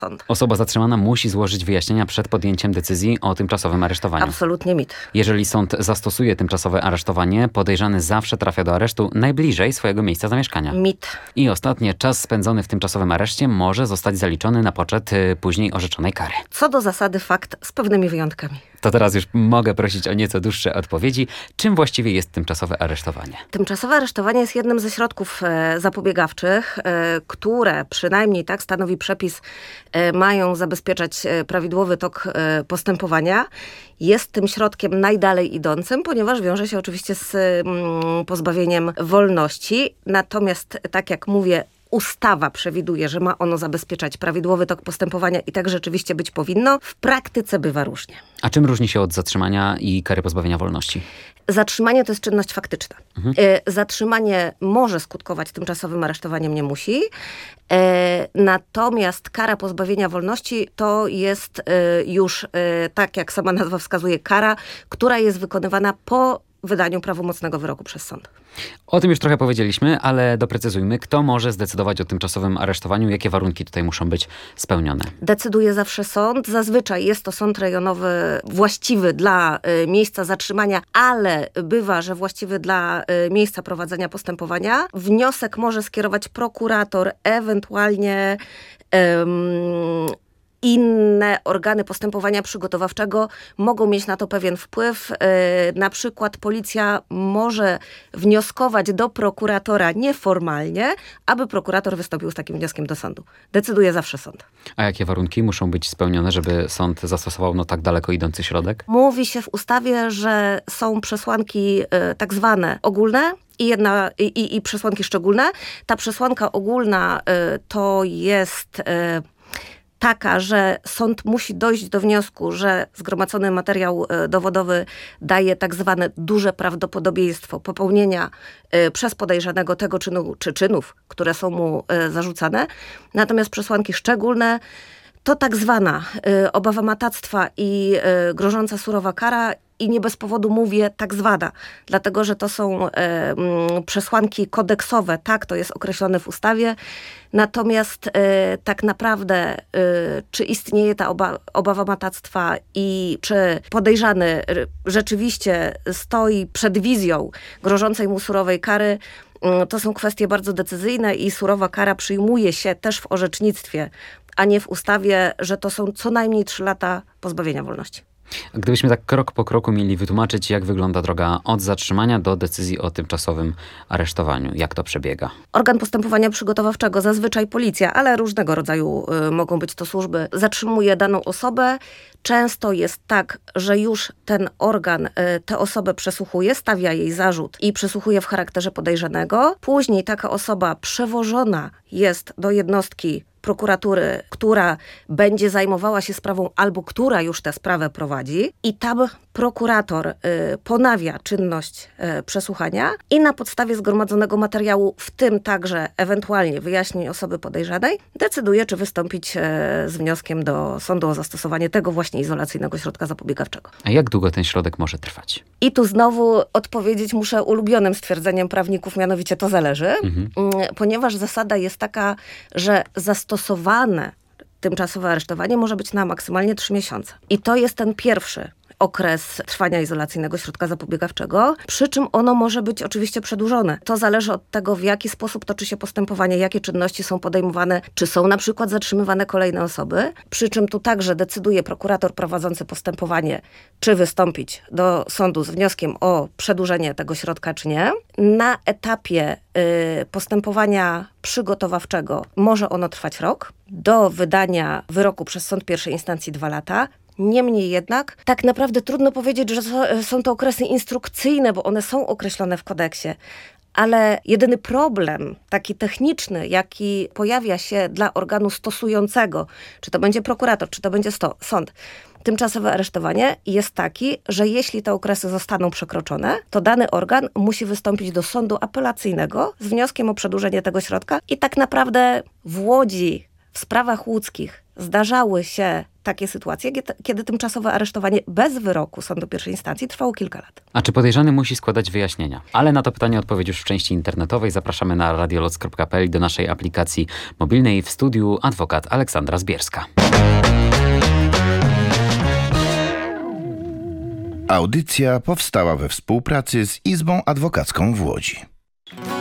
sąd. Osoba zatrzymana musi złożyć wyjaśnienia przed podjęciem decyzji o tymczasowym aresztowaniu. Absolutnie mit. Jeżeli sąd zastosuje tymczasowe aresztowanie, podejrzany zawsze trafia do aresztu najbliżej swojego miejsca zamieszkania. Mit. I ostatnie, czas spędzony w tymczasowym areszcie może zostać zaliczony na poczet później orzeczonej kary. Co do zasady fakt z pewnymi wyjątkami. To teraz już mogę prosić o nieco dłuższe odpowiedzi. Czym właściwie jest tymczasowe aresztowanie? Tymczasowe aresztowanie jest jednym ze środków zapobiegawczych, które przynajmniej tak stanowi przepis, mają zabezpieczać prawidłowy tok postępowania. Jest tym środkiem najdalej idącym, ponieważ wiąże się oczywiście z pozbawieniem wolności. Natomiast, tak jak mówię, ustawa przewiduje, że ma ono zabezpieczać prawidłowy tok postępowania i tak rzeczywiście być powinno. W praktyce bywa różnie. A czym różni się od zatrzymania i kary pozbawienia wolności? Zatrzymanie to jest czynność faktyczna. Zatrzymanie może skutkować tymczasowym aresztowaniem, nie musi. Natomiast kara pozbawienia wolności to jest już, tak jak sama nazwa wskazuje, kara, która jest wykonywana po wydaniu prawomocnego wyroku przez sąd. O tym już trochę powiedzieliśmy, ale doprecyzujmy, kto może zdecydować o tymczasowym aresztowaniu, jakie warunki tutaj muszą być spełnione. Decyduje zawsze sąd. Zazwyczaj jest to sąd rejonowy właściwy dla miejsca zatrzymania, ale bywa, że właściwy dla miejsca prowadzenia postępowania. Wniosek może skierować prokurator, ewentualnie inne organy postępowania przygotowawczego mogą mieć na to pewien wpływ. Na przykład policja może wnioskować do prokuratora nieformalnie, aby prokurator wystąpił z takim wnioskiem do sądu. Decyduje zawsze sąd. A jakie warunki muszą być spełnione, żeby sąd zastosował tak daleko idący środek? Mówi się w ustawie, że są przesłanki tak zwane ogólne i przesłanki szczególne. Ta przesłanka ogólna to jest taka, że sąd musi dojść do wniosku, że zgromadzony materiał dowodowy daje tak zwane duże prawdopodobieństwo popełnienia przez podejrzanego tego czynu czy czynów, które są mu zarzucane. Natomiast przesłanki szczególne to tak zwana obawa matactwa i grożąca surowa kara. I nie bez powodu mówię tak zwana, dlatego że to są przesłanki kodeksowe, tak, to jest określone w ustawie. Natomiast tak naprawdę, czy istnieje ta obawa matactwa i czy podejrzany rzeczywiście stoi przed wizją grożącej mu surowej kary, to są kwestie bardzo decyzyjne i surowa kara przyjmuje się też w orzecznictwie, a nie w ustawie, że to są co najmniej 3 lata pozbawienia wolności. Gdybyśmy tak krok po kroku mieli wytłumaczyć, jak wygląda droga od zatrzymania do decyzji o tymczasowym aresztowaniu, jak to przebiega? Organ postępowania przygotowawczego, zazwyczaj policja, ale różnego rodzaju mogą być to służby, zatrzymuje daną osobę. Często jest tak, że już ten organ tę osobę przesłuchuje, stawia jej zarzut i przesłuchuje w charakterze podejrzanego. Później taka osoba przewożona jest do jednostki prokuratury, która będzie zajmowała się sprawą albo która już tę sprawę prowadzi i tam prokurator ponawia czynność przesłuchania i na podstawie zgromadzonego materiału, w tym także ewentualnie wyjaśnień osoby podejrzanej, decyduje, czy wystąpić z wnioskiem do sądu o zastosowanie tego właśnie izolacyjnego środka zapobiegawczego. A jak długo ten środek może trwać? I tu znowu odpowiedzieć muszę ulubionym stwierdzeniem prawników, mianowicie to zależy, ponieważ zasada jest taka, że zastosowane tymczasowe aresztowanie może być na maksymalnie 3 miesiące. I to jest ten pierwszy okres trwania izolacyjnego środka zapobiegawczego, przy czym ono może być oczywiście przedłużone. To zależy od tego, w jaki sposób toczy się postępowanie, jakie czynności są podejmowane, czy są na przykład zatrzymywane kolejne osoby, przy czym tu także decyduje prokurator prowadzący postępowanie, czy wystąpić do sądu z wnioskiem o przedłużenie tego środka, czy nie. Na etapie postępowania przygotowawczego może ono trwać rok, do wydania wyroku przez sąd pierwszej instancji 2 lata. Niemniej jednak, tak naprawdę trudno powiedzieć, że są to okresy instrukcyjne, bo one są określone w kodeksie. Ale jedyny problem, taki techniczny, jaki pojawia się dla organu stosującego, czy to będzie prokurator, czy to będzie sąd, tymczasowe aresztowanie jest taki, że jeśli te okresy zostaną przekroczone, to dany organ musi wystąpić do sądu apelacyjnego z wnioskiem o przedłużenie tego środka i tak naprawdę w Łodzi w sprawach łódzkich zdarzały się takie sytuacje, kiedy tymczasowe aresztowanie bez wyroku sądu pierwszej instancji trwało kilka lat. A czy podejrzany musi składać wyjaśnienia? Ale na to pytanie odpowiedź już w części internetowej. Zapraszamy na radioloc.pl do naszej aplikacji mobilnej. W studiu adwokat Aleksandra Zbierska. Audycja powstała we współpracy z Izbą Adwokacką w Łodzi.